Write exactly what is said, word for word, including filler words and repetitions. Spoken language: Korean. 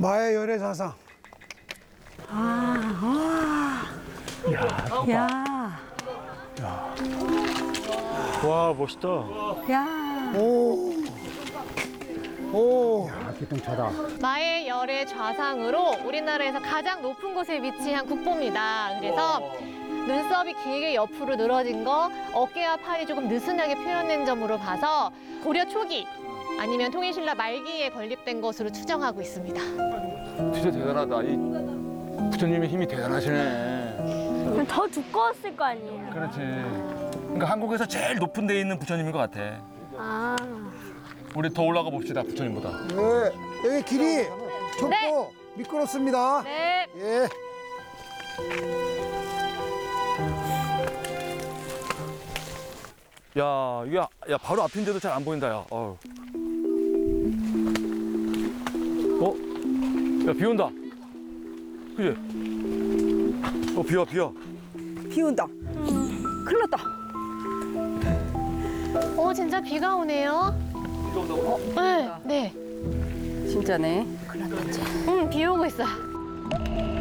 마의 열애 자상. 아, 아. 야, 와, 멋있다. 야. 오. 오. 마의 열의 좌상으로 우리나라에서 가장 높은 곳에 위치한 국보입니다. 그래서 눈썹이 길게 옆으로 늘어진 거, 어깨와 팔이 조금 느슨하게 표현된 점으로 봐서 고려 초기 아니면 통일신라 말기에 건립된 것으로 추정하고 있습니다. 진짜 대단하다. 이 부처님의 힘이 대단하시네. 그럼 더 두꺼웠을 거 아니에요. 그렇지. 그러니까 한국에서 제일 높은 데 있는 부처님인 것 같아. 아. 우리 더 올라가 봅시다, 부처님보다. 네. 여기 길이 좁고 네. 미끄럽습니다. 네. 예. 야, 이게 야 바로 앞인데도 잘 안 보인다, 야. 어우. 어? 야, 비 온다. 그지? 어, 비와, 비와. 비 온다. 큰일 났다. 어, 진짜 비가 오네요. 비가 온다고? 네, 네. 진짜네. 응, 비 오고 있어요.